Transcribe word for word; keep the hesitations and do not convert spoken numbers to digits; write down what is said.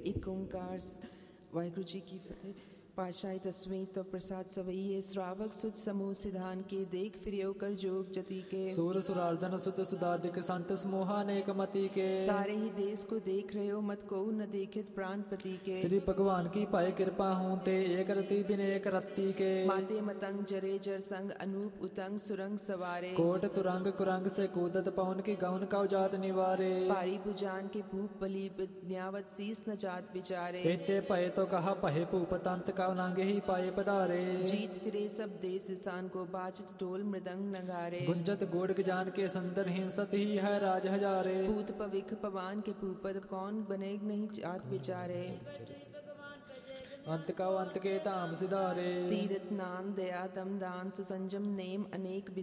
एक ओंकार। वाहिगुरु जी की फतेह। पातशाही दसवीं तो प्रसाद सवैये श्रावक सुत समूह सिधान के देख फिरियो कर जोग जति के। सूर सुरार्दन सुत सुदादिक संत समूहा नेक मति के। सारे ही देश को देख रहे हो मत को न देखित प्राणपति के। श्री भगवान की पाए कृपा हूँ ते एक रति बिन एक रत्ती के। माते मतंग जरे जर संग अनूप उतंग सुरंग सवारे। कोट तुरंग कुरंग से कूदत पवन की गौन का जात निवारे। पारी बुजान के भूप बली न्यावत शीस न जात बिचारे। पेटे पहे तो कहा पहे भूप तंत का नांगे ही पाए पधारे। जीत फिरे सब देश स्थान को बाजत ढोल मृदंग नगारे। गुंजत गोड़ जान के संदर हिंसत ही है राज हजारे। पूत पविख पवान के पूपद कौन बने नहीं जात बिचारे। अंत का अंत के धाम सिधारे। तीरथ नाम दया दम दान सुसंजम नेम अनेक